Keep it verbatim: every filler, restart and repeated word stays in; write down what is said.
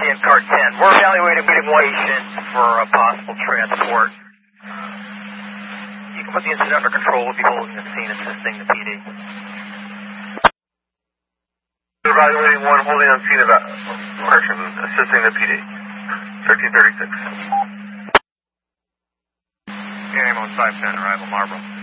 G M car ten. We're evaluating situation for a possible transport. You can put the incident under control. We'll be holding the scene, assisting the P D. We're evaluating one, holding on scene about correction, assisting the P D. thirteen thirty-six. Air ambulance five ten, arrival Marlboro.